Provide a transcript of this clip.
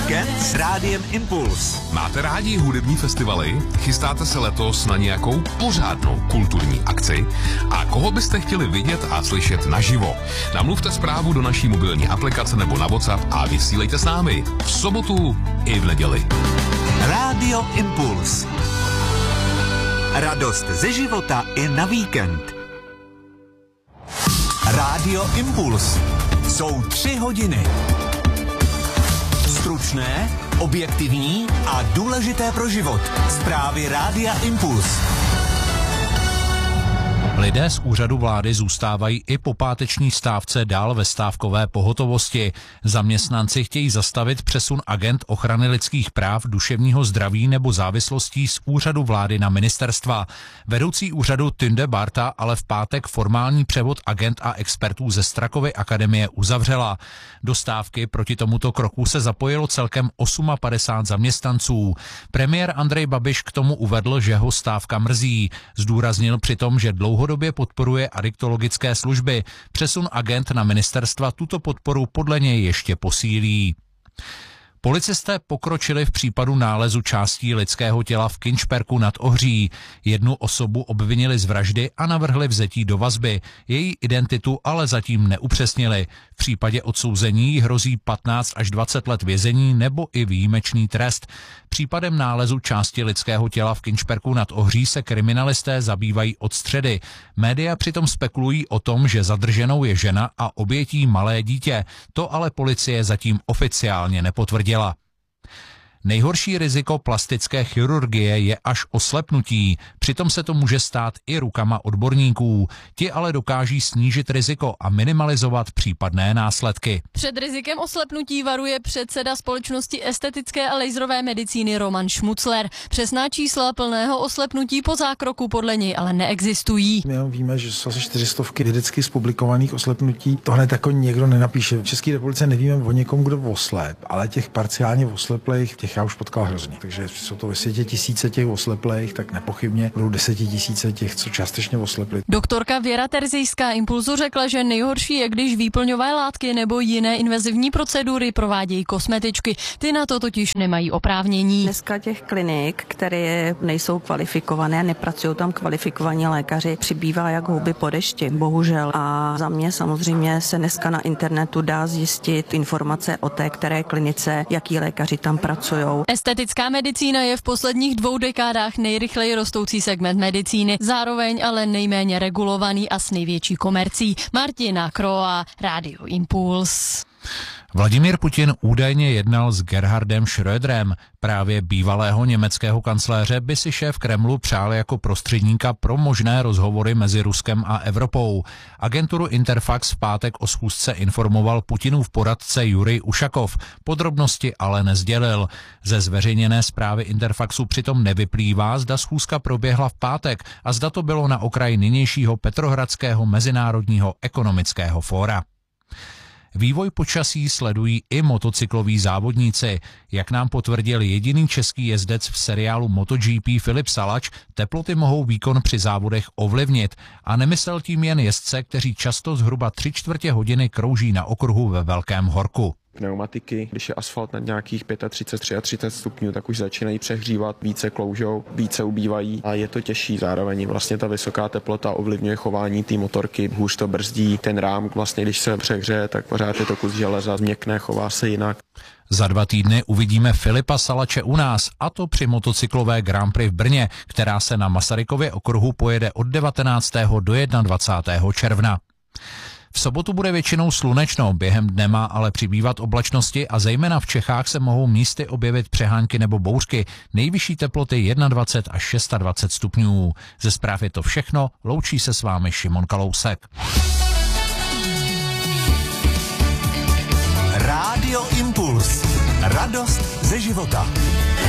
Víkend s Rádiem Impuls. Máte rádi hudební festivaly? Chystáte se letos na nějakou pořádnou kulturní akci? A koho byste chtěli vidět a slyšet naživo? Namluvte zprávu do naší mobilní aplikace nebo na WhatsApp a vysílejte s námi v sobotu i v neděli. Rádio Impuls. Radost ze života i na víkend. Rádio Impuls. Jsou 3 hodiny. Stručné, objektivní a důležité pro život. Zprávy Rádia Impuls. Lidé z úřadu vlády zůstávají i po páteční stávce dál ve stávkové pohotovosti. Zaměstnanci chtějí zastavit přesun agent ochrany lidských práv, duševního zdraví nebo závislostí z úřadu vlády na ministerstva. Vedoucí úřadu Tunde Barta ale v pátek formální převod agent a expertů ze Strakovy akademie uzavřela. Do stávky proti tomuto kroku se zapojilo celkem 58 zaměstnanců. Premiér Andrej Babiš k tomu uvedl, že ho stávka mrzí. Zdůraznil přitom, že dlouhodobě podporuje adiktologické služby. Přesun agent na ministerstva tuto podporu podle něj ještě posílí. Policisté pokročili v případu nálezu částí lidského těla v Kinčperku nad Ohří. Jednu osobu obvinili z vraždy a navrhli vzetí do vazby. Její identitu ale zatím neupřesnili. V případě odsouzení jí hrozí 15 až 20 let vězení nebo i výjimečný trest. Případem nálezu části lidského těla v Kinčperku nad Ohří se kriminalisté zabývají od středy. Média přitom spekulují o tom, že zadrženou je žena a obětí malé dítě. To ale policie zatím oficiálně nepotvrdila. Nejhorší riziko plastické chirurgie je až oslepnutí. Přitom se to může stát i rukama odborníků. Ti ale dokáží snížit riziko a minimalizovat případné následky. Před rizikem oslepnutí varuje předseda společnosti estetické a laserové medicíny Roman Šmucler. Přesná čísla plného oslepnutí po zákroku podle něj ale neexistují. My víme, že jsou asi 400 vědecky zpublikovaných oslepnutí. Tohle tako někdo nenapíše. V České republice nevíme o někom, kdo oslep, ale těch parciálně osleplých, těch já už potkal hrozně. Takže jsou to ve světě tisíce těch osleplých, tak nepochybně budou 10 000 těch, co částečně oslepli. Doktorka Věra Terzijská Impulzu řekla, že nejhorší je, když výplňové látky nebo jiné invazivní procedury provádějí kosmetičky. Ty na to totiž nemají oprávnění. Dneska těch klinik, které nejsou kvalifikované, nepracují tam kvalifikovaní lékaři, přibývá jak houby po dešti, bohužel. A za mě samozřejmě se dneska na internetu dá zjistit informace o té které klinice, jaký lékaři tam pracují. Estetická medicína je v posledních 2 dekádách nejrychleji rostoucí segment medicíny, zároveň ale nejméně regulovaný a s největší komercí. Martina Kroa, Rádio Impuls. Vladimír Putin údajně jednal s Gerhardem Schröderem. Právě bývalého německého kancléře by si šéf Kremlu přál jako prostředníka pro možné rozhovory mezi Ruskem a Evropou. Agenturu Interfax v pátek o schůzce informoval Putinův poradce Jurij Ušakov. Podrobnosti ale nezdělil. Ze zveřejněné zprávy Interfaxu přitom nevyplývá, zda schůzka proběhla v pátek a zda to bylo na okraji nynějšího Petrohradského mezinárodního ekonomického fóra. Vývoj počasí sledují i motocykloví závodníci. Jak nám potvrdil jediný český jezdec v seriálu MotoGP Filip Salač, teploty mohou výkon při závodech ovlivnit. A nemyslel tím jen jezdce, kteří často zhruba 3/4 hodiny krouží na okruhu ve velkém horku. Pneumatiky, když je asfalt na nějakých 35, 33 stupňů, tak už začínají přehřívat, více kloužou, více ubývají a je to těžší. Zároveň vlastně ta vysoká teplota ovlivňuje chování té motorky, hůř to brzdí, ten rám vlastně, když se přehřeje, tak pořád je to kus železa, změkne, chová se jinak. Za 2 týdny uvidíme Filipa Salače u nás, a to při motocyklové Grand Prix v Brně, která se na Masarykově okruhu pojede od 19. do 21. června. V sobotu bude většinou slunečno, během dne má ale přibývat oblačnosti a zejména v Čechách se mohou místy objevit přehánky nebo bouřky. Nejvyšší teploty 21 až 26 stupňů. Ze zpráv je to všechno, loučí se s vámi Šimon Kalousek. Rádio Impuls. Radost ze života.